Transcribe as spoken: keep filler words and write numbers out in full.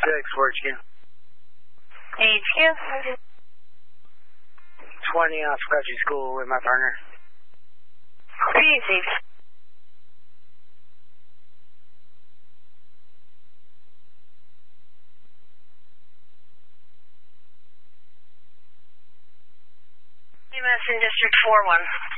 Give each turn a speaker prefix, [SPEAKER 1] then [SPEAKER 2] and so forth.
[SPEAKER 1] six, for H Q.
[SPEAKER 2] H Q.
[SPEAKER 1] twenty on Scratchy School with my partner.
[SPEAKER 2] Easy. U S in District four one.